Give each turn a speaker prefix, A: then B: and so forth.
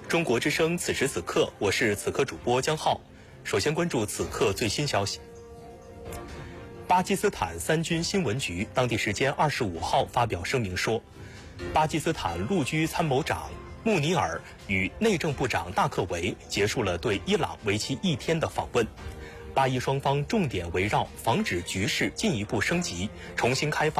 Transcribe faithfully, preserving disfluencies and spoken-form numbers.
A: 中国之声此时此刻，我是此刻主播江浩。首先关注此刻最新消息。巴基斯坦三军新闻局当地时间二十五号发表声明说，巴基斯坦陆军参谋长穆尼尔与内政部长大克维结束了对伊朗为期一天的访问。巴伊双方重点围绕防止局势进一步升级，重新开放